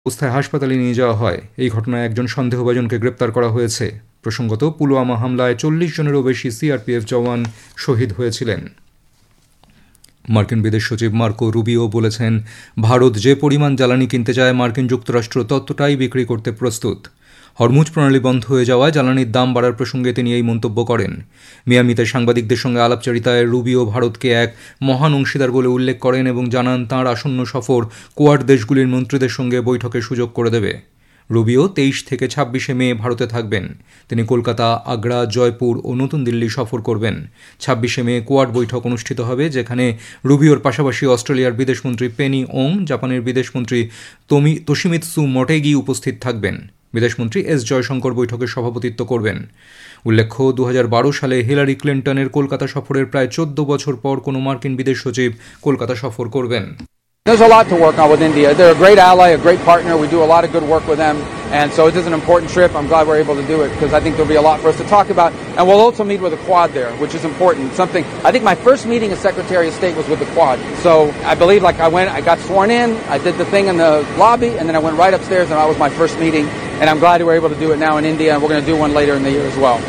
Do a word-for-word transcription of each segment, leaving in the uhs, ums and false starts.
অবস্থায় হাসপাতালে নিয়ে যাওয়া হয়। এই ঘটনায় একজন সন্দেহভাজনকে গ্রেপ্তার করা হয়েছে। প্রসঙ্গত, পুলওয়ামা হামলায় চল্লিশ জনেরও বেশি সিআরপিএফ জওয়ান শহীদ হয়েছিলেন। মার্কিন বিদেশ সচিব মার্কো রুবিও বলেছেন, ভারত যে পরিমাণ জ্বালানি কিনতে চায় মার্কিন যুক্তরাষ্ট্র ততটাই বিক্রি করতে প্রস্তুত। হরমুজ প্রণালী বন্ধ হয়ে যাওয়ায় জ্বালানির দাম বাড়ার প্রসঙ্গে তিনি এই মন্তব্য করেন। মিয়ামিতে সাংবাদিকদের সঙ্গে আলাপচারিতায় রুবিও ভারতকে এক মহান অংশীদার বলে উল্লেখ করেন এবং জানান তাঁর আসন্ন সফর কোয়াড দেশগুলির মন্ত্রীদের সঙ্গে বৈঠকের সুযোগ করে দেবে। রুবিও তেইশ থেকে ছাব্বিশে মে ভারতে থাকবেন। তিনি কলকাতা, আগ্রা, জয়পুর ও নতুন দিল্লি সফর করবেন। ছাব্বিশে মে কোয়াড বৈঠক অনুষ্ঠিত হবে, যেখানে রুবিওর পাশাপাশি অস্ট্রেলিয়ার বিদেশমন্ত্রী পেনি ওং, জাপানের বিদেশমন্ত্রী তোমি তোশিমিৎসু মোটেগি উপস্থিত থাকবেন। বিদেশমন্ত্রী এস জয়শঙ্কর বৈঠকে সভাপতিত্ব করবেন। উল্লেখ্য, দু হাজার বারো সালে হিলারি ক্লিন্টনের কলকাতা সফরের প্রায় চোদ্দ বছর পর কোনো মার্কিন বিদেশ সচিব কলকাতা সফর করবেন। There's a lot to work on with India. They're a great ally, a great partner. We do a lot of good work with them. And so it is an important trip. I'm glad we're able to do it because I think there'll be a lot for us to talk about. And we'll also meet with the Quad there, which is important. Something, I think my first meeting as Secretary of State was with the Quad. So I believe like I went, I got sworn in, I did the thing in the lobby, and then I went right upstairs and that was my first meeting. And I'm glad we're able to do it now in India, and we're going to do one later in the year as well.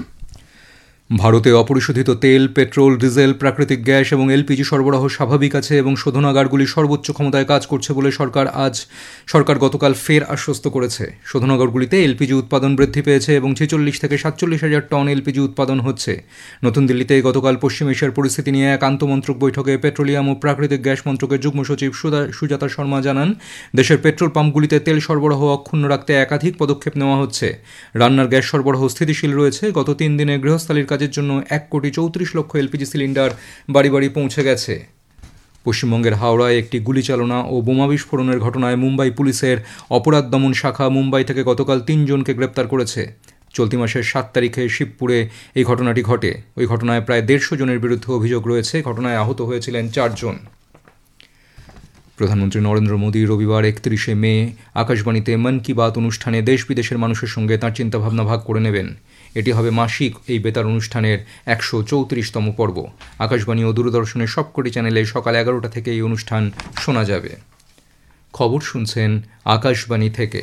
ভারতে অপরিশোধিত তেল, petrol, diesel, প্রাকৃতিক gas এবং LPG সরবরাহ স্বাভাবিক আছে এবং শোধনাগারগুলি সর্বোচ্চ ক্ষমতায় কাজ করছে বলে সরকার আজ সরকার গতকাল ফের আশ্বস্ত করেছে। শোধনাগারগুলিতে এলপিজি উৎপাদন বৃদ্ধি পেয়েছে এবং ছেচল্লিশ থেকে সাতচল্লিশ হাজার টন এলপিজি উৎপাদন হচ্ছে। নতুন দিল্লিতে গতকাল পশ্চিম এশিয়ার পরিস্থিতি নিয়ে এক আন্তমন্ত্রক বৈঠকে পেট্রোলিয়াম ও প্রাকৃতিক গ্যাস মন্ত্রকের যুগ্ম সচিব সুজাতা শর্মা জানান, দেশের পেট্রোল পাম্পগুলিতে তেল সরবরাহ অক্ষুণ্ণ রাখতে একাধিক পদক্ষেপ নেওয়া হচ্ছে। রান্নার গ্যাস সরবরাহ স্থিতিশীল রয়েছে। গত তিন দিনে গৃহস্থালির কাজের জন্য এক কোটি চৌত্রিশ লক্ষ এলপিজি সিলিন্ডার বাড়ি বাড়ি পৌঁছে গেছে। পশ্চিমবঙ্গের হাওড়ায় একটি গুলিচালনা ও বোমা বিস্ফোরণের ঘটনায় মুম্বাই পুলিশের অপরাধ দমন শাখা মুম্বাই থেকে গতকাল তিনজনকে গ্রেপ্তার করেছে। চলতি মাসের সাত তারিখে শিবপুরে এই ঘটনাটি ঘটে। ওই ঘটনায় প্রায় দেড়শো জনের বিরুদ্ধে অভিযোগ রয়েছে। ঘটনায় আহত হয়েছিলেন চারজন। প্রধানমন্ত্রী নরেন্দ্র মোদী রবিবার একত্রিশে মে আকাশবাণীতে মন কি বাত অনুষ্ঠানে দেশ বিদেশের মানুষের সঙ্গে তাঁর চিন্তাভাবনা ভাগ করে নেবেন। এটি হবে মাসিক এই বেতার অনুষ্ঠানের একশো চৌত্রিশতম পর্ব। আকাশবাণী ও দূরদর্শনের সবকটি চ্যানেলে সকাল এগারোটা থেকে এই অনুষ্ঠান শোনা যাবে। খবর শুনছেন আকাশবাণী থেকে।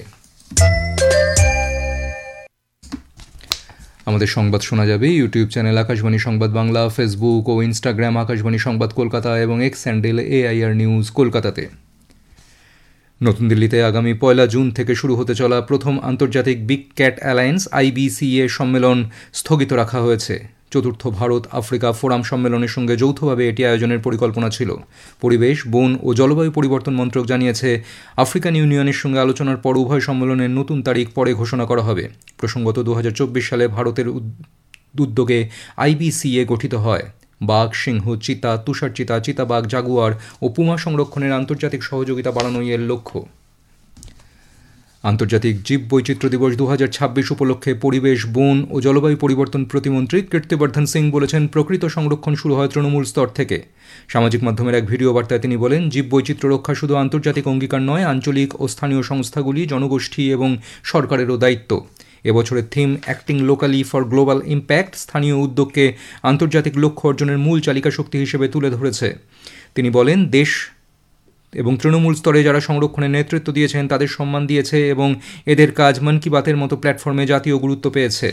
আমাদের সংবাদ শোনা যাবে ইউটিউব চ্যানেল আকাশবাণী সংবাদ বাংলা, ফেসবুক ও ইনস্টাগ্রাম আকাশবাণী সংবাদ কলকাতা এবং এক্স হ্যান্ডেল এআইআর নিউজ কলকাতাতে। নতুন দিল্লিতে আগামী পয়লা জুন থেকে শুরু হতে চলা প্রথম আন্তর্জাতিক বিগ ক্যাট অ্যালায়েন্স আইবিসিএ সম্মেলন স্থগিত রাখা হয়েছে। চতুর্থ ভারত আফ্রিকা ফোরাম সম্মেলনের সঙ্গে যৌথভাবে এটি আয়োজনের পরিকল্পনা ছিল। পরিবেশ, বন ও জলবায়ু পরিবর্তন মন্ত্রক জানিয়েছে, আফ্রিকান ইউনিয়নের সঙ্গে আলোচনার পর উভয় সম্মেলনের নতুন তারিখ পরে ঘোষণা করা হবে। প্রসঙ্গত, দু হাজার চব্বিশ সালে ভারতের উদ্যোগে আইবিসিএ গঠিত হয়। বাঘ, সিংহ, চিতা, তুষার চিতা, চিতাবাঘ, জাগুয়ার ও পুমা সংরক্ষণের আন্তর্জাতিক সহযোগিতা বাড়ানোই এর লক্ষ্য। আন্তর্জাতিক জীব বৈচিত্র্য দিবস দু হাজার ছাব্বিশ উপলক্ষে পরিবেশ, বন ও জলবায়ু পরিবর্তন প্রতিমন্ত্রী কীর্তিবর্ধন সিং বলেছেন, প্রকৃত সংরক্ষণ শুরু হয় তৃণমূল স্তর থেকে। সামাজিক মাধ্যমের এক ভিডিও বার্তায় তিনি বলেন, জীব বৈচিত্র্য রক্ষা শুধু আন্তর্জাতিক অঙ্গীকার নয়, আঞ্চলিক ও স্থানীয় সংস্থাগুলি, জনগোষ্ঠী এবং সরকারেরও দায়িত্ব। এবছরের theme acting locally for global impact স্থানীয় উদ্যোগকে আন্তর্জাতিক লক্ষ্য অর্জনের মূল চালিকা শক্তি হিসেবে তুলে ধরেছে। তিনি বলেন, দেশ এবং তৃণমূল স্তরে যারা সংরক্ষণের নেতৃত্ব দিয়েছেন তাদের সম্মান দিয়েছে এবং এদের কাজ মন কি বাতের মতো প্ল্যাটফর্মে জাতীয় গুরুত্ব পেয়েছে।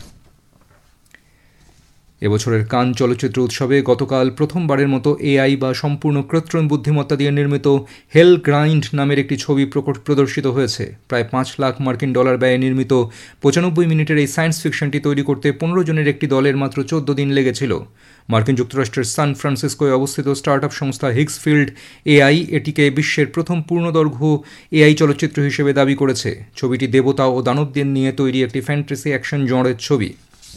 এবছরের কান চলচ্চিত্র উৎসবে গতকাল প্রথমবারের মতো এআই বা সম্পূর্ণ কৃত্রিম বুদ্ধিমত্তা দিয়ে নির্মিত হেল গ্রাইন্ড নামের একটি ছবি প্রদর্শিত হয়েছে। প্রায় পাঁচ লাখ মার্কিন ডলার ব্যয়ে নির্মিত পঁচানব্বই মিনিটের এই সায়েন্স ফিকশনটি তৈরি করতে পনেরো জনের একটি দলের মাত্র চোদ্দ দিন লেগেছিল। মার্কিন যুক্তরাষ্ট্রের সান ফ্রান্সিসকোয় অবস্থিত স্টার্টআপ সংস্থা হিগসফিল্ড এআই এটিকে বিশ্বের প্রথম পূর্ণদৈর্ঘ্য এআই চলচ্চিত্র হিসেবে দাবি করেছে। ছবিটি দেবতা ও দানবদের নিয়ে তৈরি একটি ফ্যান্টাসি অ্যাকশন জনরের ছবি।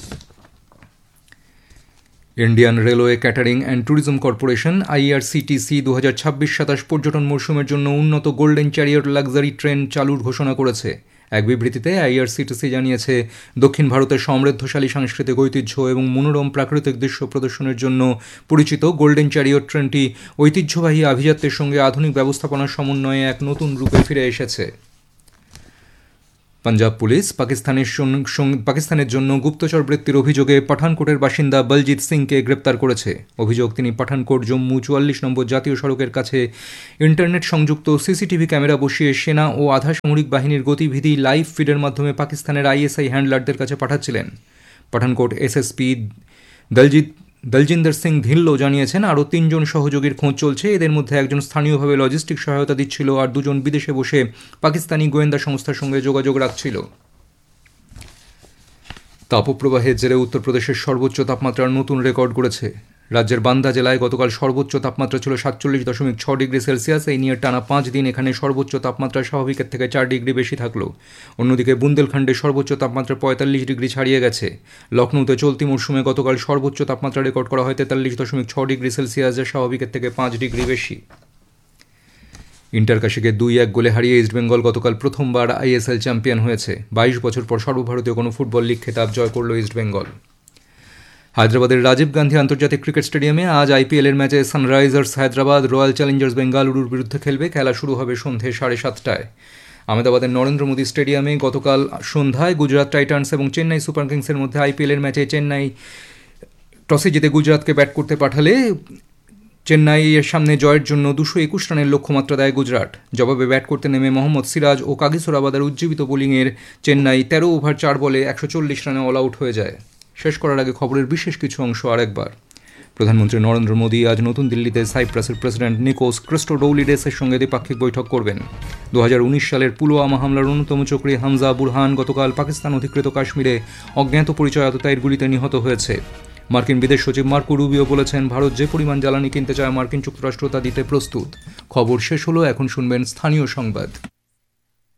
Indian railway catering and tourism corporation IRCTC দু হাজার ছাব্বিশ সাতাশ পর্যটন মৌসুমের জন্য উন্নত গোল্ডেন চ্যারিয়ট লাক্সারি ট্রেন চালুর ঘোষণা করেছে। এক বিবৃতিতে আইআরসিটিসি জানিয়েছে, দক্ষিণ ভারতের সমৃদ্ধশালী সাংস্কৃতিক ঐতিহ্য এবং মনোরম প্রাকৃতিক দৃশ্য প্রদর্শনের জন্য পরিচিত গোল্ডেন চ্যারিয়ট ট্রেনটি ঐতিহ্যবাহী আভিজাত্যের সঙ্গে আধুনিক ব্যবস্থাপনার সমন্বয়ে এক নতুন রূপে ফিরে এসেছে। পাঞ্জাব পুলিশ পাকিস্তানের পাকিস্তানের জন্য গুপ্তচর বৃত্তির অভিযোগে পাঠানকোটের বাসিন্দা বলজিৎ সিংকে গ্রেপ্তার করেছে। অভিযোগ, তিনি পাঠানকোট জম্মু চুয়াল্লিশ নম্বর জাতীয় সড়কের কাছে ইন্টারনেট সংযুক্ত সিসিটিভি ক্যামেরা বসিয়ে সেনা ও আধা সামরিক বাহিনীর গতিবিধি লাইভ ফিডের মাধ্যমে পাকিস্তানের আইএসআই হ্যান্ডলারদের কাছে পাঠাচ্ছিলেন। পাঠানকোট এসএসপি দলজিৎ দলজিন্দর সিং ধিল্লো জানিয়েছেন, আরও তিনজন সহযোগীর খোঁজ চলছে। এদের মধ্যে একজন স্থানীয়ভাবে লজিস্টিক সহায়তা দিচ্ছিল আর দুজন বিদেশে বসে পাকিস্তানি গোয়েন্দা সংস্থার সঙ্গে যোগাযোগ রাখছিল। তাপপ্রবাহের জেরে উত্তরপ্রদেশের সর্বোচ্চ তাপমাত্রার নতুন রেকর্ড গড়েছে। রাজ্যের বান্দা জেলায় গতকাল সর্বোচ্চ তাপমাত্রা ছিল সাতচল্লিশ দশমিক ছ ডিগ্রি সেলসিয়াস। এই নিয়ে টানা পাঁচ দিন এখানে সর্বোচ্চ তাপমাত্রা স্বাভাবিকের থেকে চার ডিগ্রি বেশি থাকলো। অন্যদিকে বুন্দেলখণ্ডে সর্বোচ্চ তাপমাত্রা পঁয়তাল্লিশ ডিগ্রি ছাড়িয়ে গেছে। লখনৌতে চলতি মরশুমে গতকাল সর্বোচ্চ তাপমাত্রা রেকর্ড করা হয় তেতাল্লিশ দশমিক ছ ডিগ্রি সেলসিয়াস, যা স্বাভাবিকের থেকে পাঁচ ডিগ্রি বেশি। ইন্টারকাশিকে দুই এক গোলে হারিয়ে ইস্টবেঙ্গল গতকাল প্রথমবার আইএসএল চ্যাম্পিয়ন হয়েছে। বাইশ বছর পর সর্বভারতীয় কোনো ফুটবল লিগ খেতাব জয় করল ইস্টবেঙ্গল। হায়দ্রাবাদের রাজীব গান্ধী আন্তর্জাতিক ক্রিকেট স্টেডিয়ামে আজ আইপিএলের ম্যাচে সানরাইজার্স হায়দ্রাবাদ রয়্যাল চ্যালেঞ্জার্স বেঙ্গালুরুর বিরুদ্ধে খেলবে। খেলা শুরু হবে সন্ধে সাড়ে সাতটায়। আহমেদাবাদের নরেন্দ্র মোদী স্টেডিয়ামে গতকাল সন্ধ্যায় গুজরাট টাইটান্স এবং চেন্নাই সুপার কিংসের মধ্যে আইপিএলের ম্যাচে চেন্নাই টসে জিতে গুজরাটকে ব্যাট করতে পাঠালে চেন্নাইয়ের সামনে জয়ের জন্য দুশো একুশ রানের লক্ষ্যমাত্রা দেয় গুজরাট। জবাবে ব্যাট করতে নেমে মোহাম্মদ সিরাজ ও কাগিসোরাবাদের উজ্জীবিত বোলিংয়ের চেন্নাই তেরো ওভার চার বলে একশো চল্লিশ রানে অল আউট হয়ে যায়। শেষ করার আগে খবরের বিশেষ কিছু অংশ আরেকবার। প্রধানমন্ত্রী নরেন্দ্র মোদী আজ নতুন দিল্লিতে সাইপ্রাসের প্রেসিডেন্ট নিকোস ক্রিস্টোডৌলিডেসের সঙ্গে দ্বিপাক্ষিক বৈঠক করবেন। দু হাজার উনিশ সালের পুলওয়ামা হামলার অন্যতম চক্রী হামজা বুরহান গতকাল পাকিস্তান অধিকৃত কাশ্মীরে অজ্ঞাত পরিচয়তার গুলিতে নিহত হয়েছে। মার্কিন বিদেশ সচিব মার্কো রুবিও বলেছেন, ভারত যে পরিমাণ জ্বালানি কিনতে চায় মার্কিন যুক্তরাষ্ট্র তা দিতে প্রস্তুত। খবর শেষ হলো, এখন শুনবেন স্থানীয় সংবাদ।